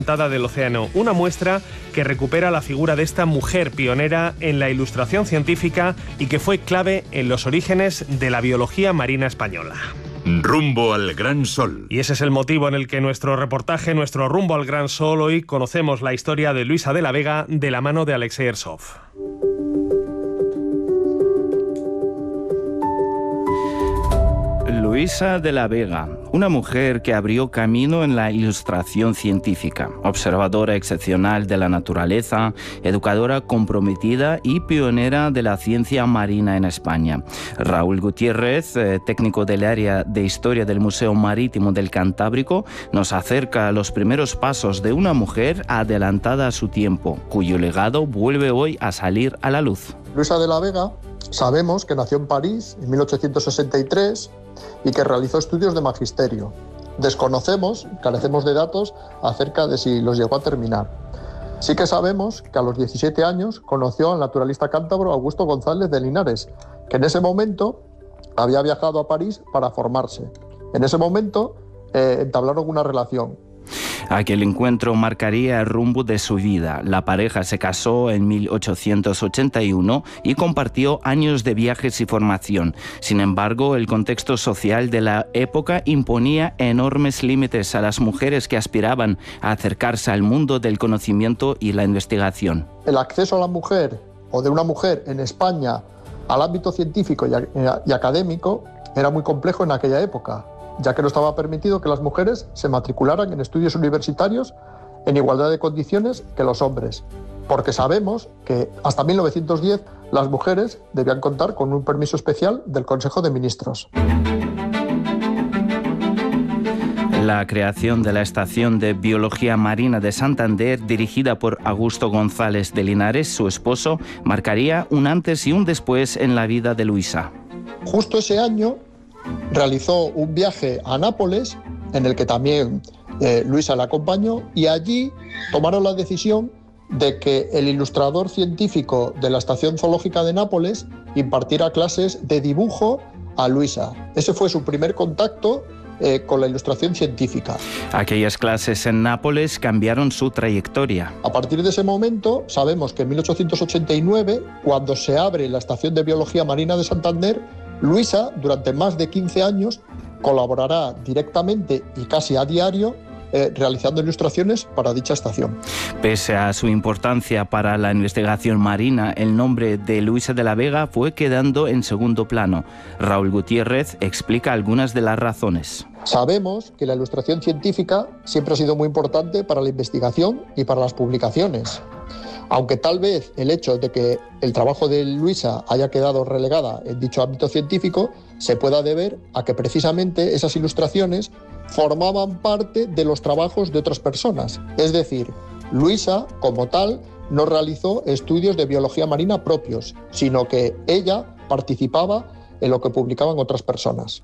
Del océano, una muestra que recupera la figura de esta mujer pionera en la ilustración científica y que fue clave en los orígenes de la biología marina española. Rumbo al Gran Sol. Y ese es el motivo en el que nuestro reportaje, nuestro Rumbo al Gran Sol, hoy conocemos la historia de Luisa de la Vega de la mano de Alexei Ersov. Luisa de la Vega, una mujer que abrió camino en la ilustración científica, observadora excepcional de la naturaleza, educadora comprometida y pionera de la ciencia marina en España. Raúl Gutiérrez, técnico del área de Historia del Museo Marítimo del Cantábrico, nos acerca a los primeros pasos de una mujer adelantada a su tiempo, cuyo legado vuelve hoy a salir a la luz. Luisa de la Vega, sabemos que nació en París en 1863 y que realizó estudios de magisterio. Desconocemos, carecemos de datos acerca de si los llegó a terminar. Sí que sabemos que a los 17 años conoció al naturalista cántabro Augusto González de Linares, que en ese momento había viajado a París para formarse. En ese momento entablaron una relación. Aquel encuentro marcaría el rumbo de su vida. La pareja se casó en 1881 y compartió años de viajes y formación. Sin embargo, el contexto social de la época imponía enormes límites a las mujeres que aspiraban a acercarse al mundo del conocimiento y la investigación. El acceso a la mujer o de una mujer en España al ámbito científico y académico era muy complejo en aquella época, ya que no estaba permitido que las mujeres se matricularan en estudios universitarios en igualdad de condiciones que los hombres, porque sabemos que hasta 1910 las mujeres debían contar con un permiso especial del Consejo de Ministros. La creación de la Estación de Biología Marina de Santander, dirigida por Augusto González de Linares, su esposo, marcaría un antes y un después en la vida de Luisa. Justo ese año realizó un viaje a Nápoles, en el que también Luisa la acompañó, y allí tomaron la decisión de que el ilustrador científico de la Estación Zoológica de Nápoles impartiera clases de dibujo a Luisa. Ese fue su primer contacto con la ilustración científica. Aquellas clases en Nápoles cambiaron su trayectoria. A partir de ese momento, sabemos que en 1889, cuando se abre la Estación de Biología Marina de Santander, Luisa, durante más de 15 años, colaborará directamente y casi a diario realizando ilustraciones para dicha estación. Pese a su importancia para la investigación marina, el nombre de Luisa de la Vega fue quedando en segundo plano. Raúl Gutiérrez explica algunas de las razones. Sabemos que la ilustración científica siempre ha sido muy importante para la investigación y para las publicaciones. Aunque tal vez el hecho de que el trabajo de Luisa haya quedado relegada en dicho ámbito científico se pueda deber a que precisamente esas ilustraciones formaban parte de los trabajos de otras personas. Es decir, Luisa, como tal, no realizó estudios de biología marina propios, sino que ella participaba en lo que publicaban otras personas.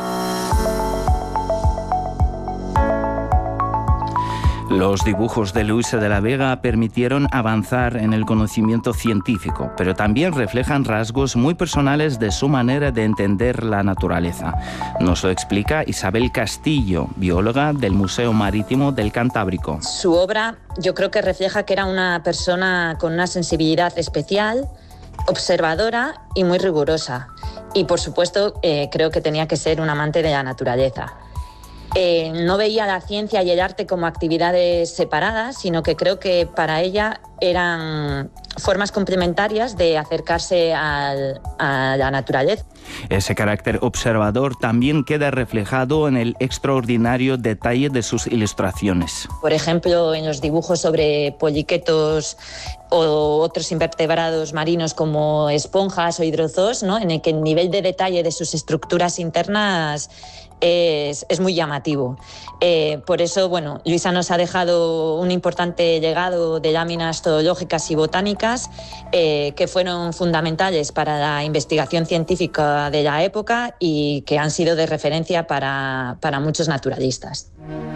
Los dibujos de Luisa de la Vega permitieron avanzar en el conocimiento científico, pero también reflejan rasgos muy personales de su manera de entender la naturaleza. Nos lo explica Isabel Castillo, bióloga del Museo Marítimo del Cantábrico. Su obra yo creo que refleja que era una persona con una sensibilidad especial, observadora y muy rigurosa. Y por supuesto creo que tenía que ser un amante de la naturaleza. No veía la ciencia y el arte como actividades separadas, sino que creo que para ella eran formas complementarias de acercarse a la naturaleza. Ese carácter observador también queda reflejado en el extraordinario detalle de sus ilustraciones. Por ejemplo, en los dibujos sobre poliquetos o otros invertebrados marinos como esponjas o hidrozoos, ¿no?, en el que el nivel de detalle de sus estructuras internas es muy llamativo. Por eso, Luisa nos ha dejado un importante legado de láminas zoológicas y botánicas que fueron fundamentales para la investigación científica de la época y que han sido de referencia para muchos naturalistas.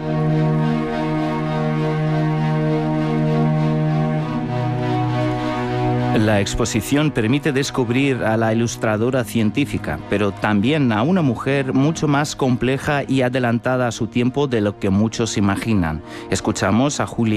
La exposición permite descubrir a la ilustradora científica, pero también a una mujer mucho más compleja y adelantada a su tiempo de lo que muchos imaginan. Escuchamos a Julia